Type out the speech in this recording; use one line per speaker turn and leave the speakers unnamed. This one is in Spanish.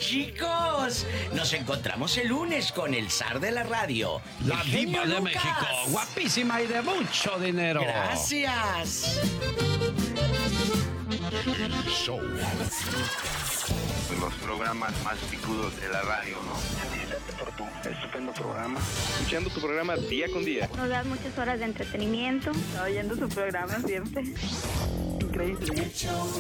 Chicos, nos encontramos el lunes con el zar de la radio,
La
el genio
diva de
Lucas.
México, guapísima y de mucho dinero.
Gracias.
El show.
Los programas más picudos de la radio, ¿no?
Felicitarte por tu estupendo programa.
Escuchando tu programa día con día.
Nos das muchas horas de entretenimiento.
Oyendo su programa siempre.
Increíble.
El show